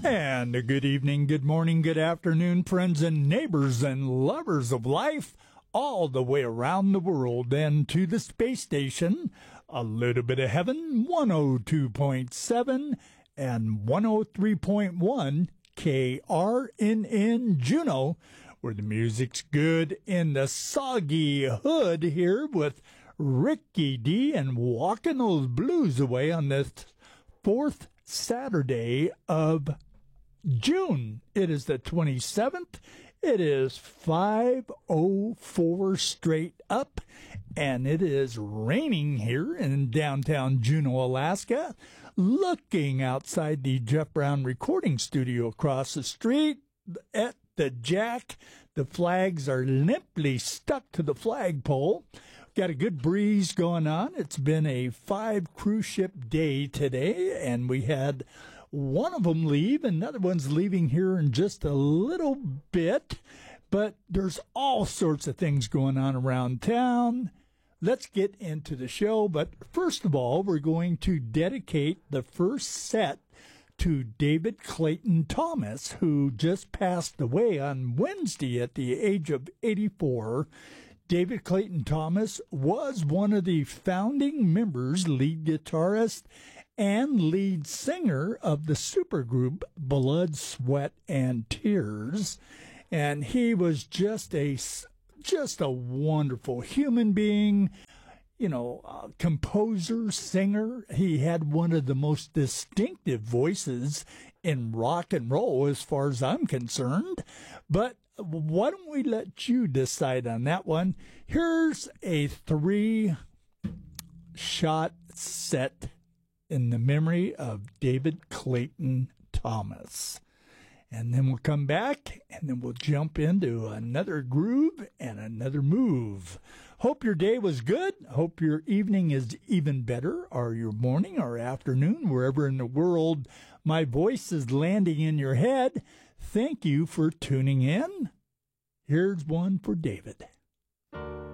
And a good evening, good morning, good afternoon, friends and neighbors and lovers of life all the way around the world and to the space station. A little bit of heaven, 102.7 and 103.1 KRNN Juneau, where the music's good in the soggy hood here with Ricky D and walking those blues away on this fourth Saturday of June. It is the 27th. It is 5:04 straight up, and it is raining here in downtown Juneau, Alaska. Looking outside the Jeff Brown recording studio across the street at the Jack, the flags are limply stuck to the flagpole. Got a good breeze going on. It's been a 5 cruise ship day today, and we had one of them leave. Another one's leaving here in just a little bit. But there's all sorts of things going on around town. Let's get into the show. But first of all, we're going to dedicate the first set to David Clayton Thomas, who just passed away on Wednesday at the age of 84. David Clayton Thomas was one of the founding members, lead guitarist, and lead singer of the supergroup Blood, Sweat, and Tears. And he was just a wonderful human being, composer, singer. He had one of the most distinctive voices in rock and roll as far as I'm concerned. But why don't we let you decide on that one? Here's a 3-shot set in the memory of David Clayton Thomas. And then we'll come back, and then we'll jump into another groove and another move. Hope your day was good. Hope your evening is even better, or your morning or afternoon, wherever in the world my voice is landing in your head. Thank you for tuning in. Here's one for David.